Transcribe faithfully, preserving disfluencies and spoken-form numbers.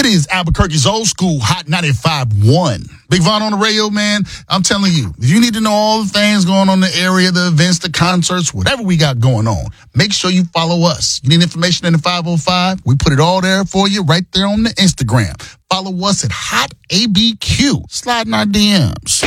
It is Albuquerque's old school Hot ninety-five point one. Big Von on the radio, man. I'm telling you, if you need to know all the things going on in the area, the events, the concerts, whatever we got going on, make sure you follow us. You need information in the five oh five? We put it all there for you right there on the Instagram. Follow us at Hot A B Q. Slide in our D Ms.